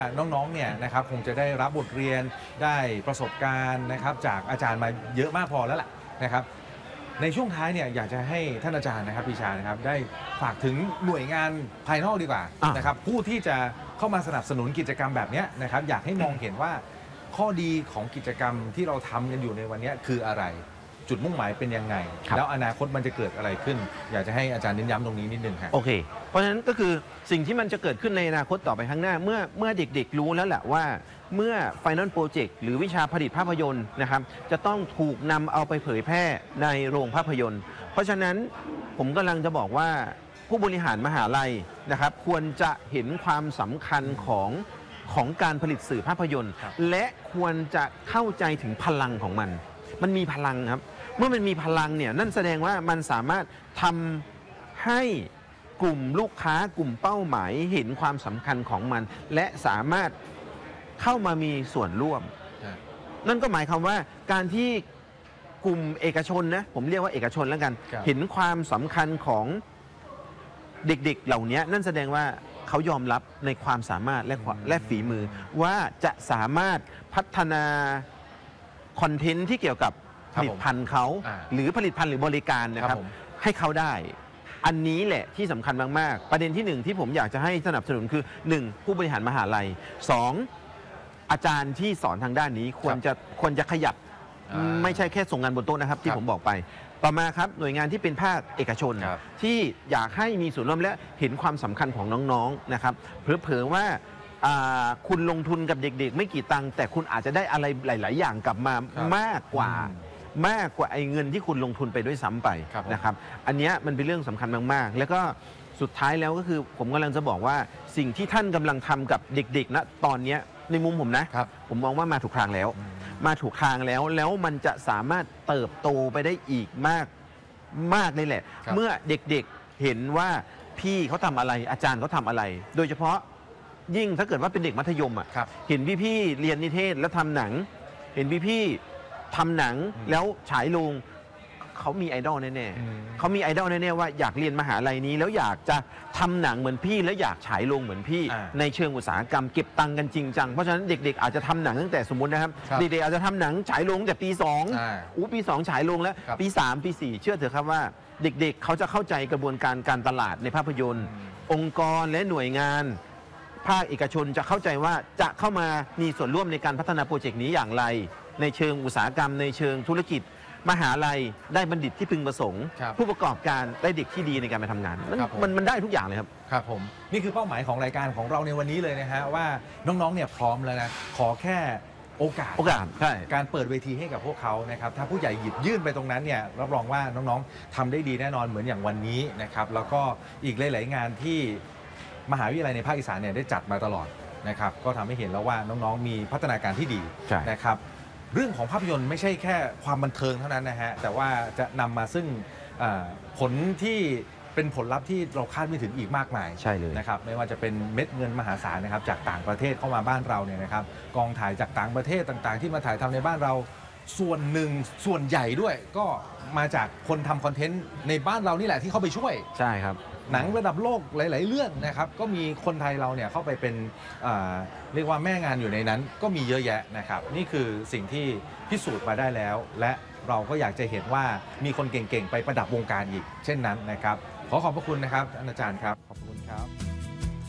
น้องๆเนี่ยนะครับคงจะได้รับบทเรียนได้ประสบการณ์นะครับจากอาจารย์มาเยอะมากพอแล้วล่ะนะครับในช่วงท้ายเนี่ยอยากจะให้ท่านอาจารย์นะครับปีชานะครับได้ฝากถึงหน่วยงานภายนอกดีกว่านะครับผู้ที่จะเข้ามาสนับสนุนกิจกรรมแบบนี้นะครับอยากให้มองเห็นว่าข้อดีของกิจกรรมที่เราทำกันอยู่ในวันนี้คืออะไรจุดมุ่งหมายเป็นยังไงแล้วอนาคตมันจะเกิดอะไรขึ้นอยากจะให้อาจารย์เน้นย้ำตรงนี้นิดนึงครับโอเคเพราะฉะนั้นก็คือสิ่งที่มันจะเกิดขึ้นในอนาคตต่อไปข้างหน้าเมื่อเด็กๆรู้แล้วแหละว่าเมื่อ Final Project หรือวิชาผลิตภาพยนตร์นะครับจะต้องถูกนำเอาไปเผยแพร่ในโรงภาพยนตร์เพราะฉะนั้นผมกำลังจะบอกว่าผู้บริหารมหาลัยนะครับควรจะเห็นความสำคัญของการผลิตสื่อภาพยนตร์และควรจะเข้าใจถึงพลังของมันมีพลังครับเมื่อมันมีพลังเนี่ยนั่นแสดงว่ามันสามารถทำให้กลุ่มลูกค้ากลุ่มเป้าหมายเห็นความสำคัญของมันและสามารถเข้ามามีส่วนร่วมนั่นก็หมายความว่าการที่กลุ่มเอกชนนะผมเรียกว่าเอกชนแล้วกันเห็นความสำคัญของเด็กๆเหล่านี้นั่นแสดงว่าเขายอมรับในความสามารถและฝีมือว่าจะสามารถพัฒนาคอนเทนต์ที่เกี่ยวกับผลิตภัณฑ์เขาหรือผลิตภัณฑ์หรือบริการนะครับให้เขาได้อันนี้แหละที่สำคัญมากๆประเด็นที่1ที่ผมอยากจะให้สนับสนุนคือ1ผู้บริหารมหาลัย2อาจารย์ที่สอนทางด้านนี้ควรจะขยับไม่ใช่แค่ส่งงานบนโต๊ะนะครับที่ผมบอกไปต่อมาครับหน่วยงานที่เป็นภาคเอกชนที่อยากให้มีส่วนร่วมและเห็นความสำคัญของน้องๆนะครับเผลอๆว่าคุณลงทุนกับเด็กๆไม่กี่ตังค์แต่คุณอาจจะได้อะไรหลายๆอย่างกลับมามากกว่าไอ้เงินที่คุณลงทุนไปด้วยซ้ำไปนะครับอันนี้มันเป็นเรื่องสำคัญมากๆแล้วก็สุดท้ายแล้วก็คือผมกำลังจะบอกว่าสิ่งที่ท่านกำลังทำกับเด็กๆณตอนนี้ในมุมผมนะผมมองว่ามาถูกทางแล้วแล้วมันจะสามารถเติบโตไปได้อีกมากเลยแหละเมื่อเด็กๆเห็นว่าพี่เขาทำอะไรอาจารย์เขาทำอะไร โดยเฉพาะยิ่งถ้าเกิดว่าเป็นเด็กมัธยมเห็นพี่ๆเรียนนิเทศแล้วทำหนังเห็นพี่ๆทำหนังแล้วฉายลงเขามีไอดอลแน่ๆเขามีไอดอลแน่ๆว่าอยากเรียนมหาลัยนี้แล้วอยากจะทำหนังเหมือนพี่แล้วอยากฉายลงเหมือนพี่ในเชิงอุตสาหกรรมเก็บตังค์กันจริงจังเพราะฉะนั้นเด็กๆอาจจะทำหนังตั้งแต่สมมตินะครับเด็กๆอาจจะทำหนังฉายลงแต่ปี2ปี2ฉายลงแล้วปี3ปี4เชื่อเถอะครับว่าเด็กๆเขาจะเข้าใจกระบวนการการตลาดในภาพยนตร์องค์กรและหน่วยงานภาคเอกชนจะเข้าใจว่าจะเข้ามามีส่วนร่วมในการพัฒนาโปรเจกต์นี้อย่างไรในเชิงอุตสาหกรรมในเชิงธุรกิจมหาลัยได้บัณฑิตที่พึงประสงค์ผู้ประกอบการได้เด็กที่ดีในการไปทำงานมันได้ทุกอย่างเลยครับครับผมนี่คือเป้าหมายของรายการของเราในวันนี้เลยนะฮะว่าน้องๆเนี่ยพร้อมแล้วนะขอแค่โอกาสใช่การเปิดเวทีให้กับพวกเขานะครับถ้าผู้ใหญ่หยิบยื่นไปตรงนั้นเนี่ยรับรองว่าน้องๆทำได้ดีแน่นอนเหมือนอย่างวันนี้นะครับแล้วก็อีกหลายๆงานที่มหาวิทยาลัยในภาคอีสานเนี่ยได้จัดมาตลอดนะครับก็ทำให้เห็นแล้วว่าน้องๆมีพัฒนาการที่ดีนะครับเรื่องของภาพยนตร์ไม่ใช่แค่ความบันเทิงเท่านั้นนะฮะแต่ว่าจะนำมาซึ่งผลที่เป็นผลลัพธ์ที่เราคาดไม่ถึงอีกมากมายใช่เลยนะครับไม่ว่าจะเป็นเม็ดเงินมหาศาลนะครับจากต่างประเทศเข้ามาบ้านเราเนี่ยนะครับกองถ่ายจากต่างประเทศต่างๆที่มาถ่ายทำในบ้านเราส่วนหนึ่งส่วนใหญ่ด้วยก็มาจากคนทำคอนเทนต์ในบ้านเรานี่แหละที่เข้าไปช่วยใช่ครับหนังระดับโลกหลายๆเรื่องนะครับก็มีคนไทยเราเนี่ยเข้าไปเป็นเรียกว่าแม่งานอยู่ในนั้นก็มีเยอะแยะนะครับนี่คือสิ่งที่พิสูจน์มาได้แล้วและเราก็อยากจะเห็นว่ามีคนเก่งๆไปประดับวงการอีกเช่นนั้นนะครับขอขอบพระคุณนะครับอาจารย์ครับขอบคุณครับ